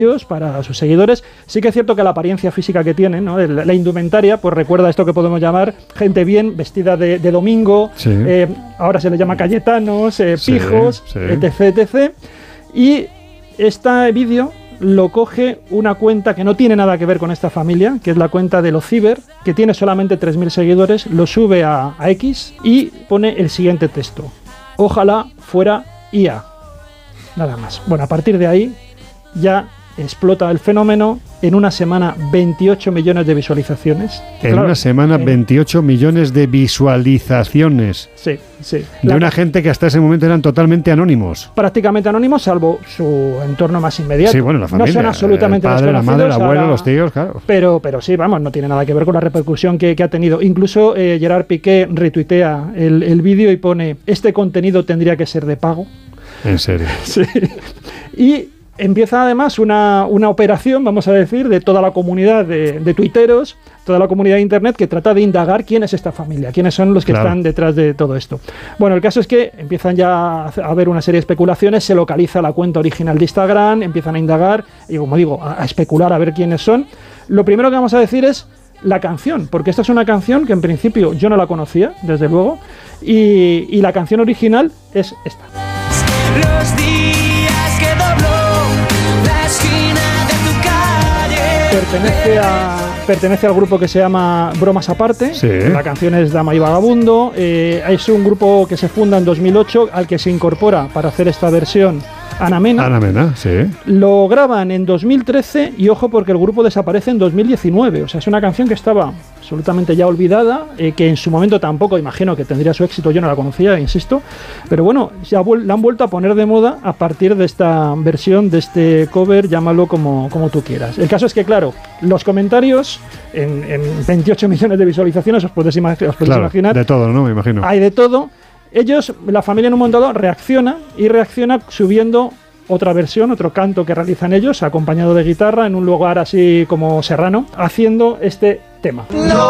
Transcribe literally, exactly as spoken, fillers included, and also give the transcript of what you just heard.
para sus seguidores. Sí que es cierto que la apariencia física que tienen, ¿no? la, la indumentaria, pues recuerda esto que podemos llamar gente bien, vestida de, de domingo, sí. eh, ahora se les llama cayetanos, eh, pijos, sí, sí. etc, etcétera. Y este vídeo lo coge una cuenta que no tiene nada que ver con esta familia, que es la cuenta de los Ciber, que tiene solamente tres mil seguidores, lo sube a, a X y pone el siguiente texto: ojalá fuera I A. Nada más. Bueno, a partir de ahí ya explota el fenómeno. En una semana veintiocho millones de visualizaciones. En claro, una semana eh, veintiocho millones de visualizaciones. Sí, sí. De la, una gente que hasta ese momento eran totalmente anónimos. Prácticamente anónimos, salvo su entorno más inmediato. Sí, bueno, la familia. No son absolutamente el padre, la madre, el abuelo, ahora, los tíos, claro. Pero, pero sí, vamos, no tiene nada que ver con la repercusión que, que ha tenido. Incluso eh, Gerard Piqué retuitea el, el vídeo y pone: este contenido tendría que ser de pago. ¿En serio? Sí. Y empieza además una, una operación, vamos a decir, de toda la comunidad de, de tuiteros, toda la comunidad de internet, que trata de indagar quién es esta familia, quiénes son los que claro. están detrás de todo esto. Bueno, el caso es que empiezan ya a haber una serie de especulaciones, se localiza la cuenta original de Instagram, empiezan a indagar y, como digo, a, a especular a ver quiénes son. Lo primero que vamos a decir es la canción, porque esta es una canción que en principio yo no la conocía, desde luego, y, y la canción original es esta. Los días que dobló la esquina de tu calle. Pertenece, a, pertenece al grupo que se llama Bromas Aparte. Sí. La canción es Dama y Vagabundo. Eh, es un grupo que se funda en dos mil ocho, al que se incorpora para hacer esta versión Ana Mena. Ana Mena, sí. Lo graban en dos mil trece y ojo porque el grupo desaparece en dos mil diecinueve. O sea, es una canción que estaba absolutamente ya olvidada, eh, que en su momento tampoco imagino que tendría su éxito, yo no la conocía, insisto, pero bueno, ya la han vuelto a poner de moda a partir de esta versión, de este cover, llámalo como, como tú quieras. El caso es que, claro, los comentarios en, en veintiocho millones de visualizaciones, os podéis, imag os podéis claro, imaginar. De todo, ¿no? Me imagino. Hay de todo. Ellos, la familia en un momento dado reacciona y reacciona subiendo otra versión, otro canto que realizan ellos, acompañado de guitarra, en un lugar así como serrano, haciendo este tema. No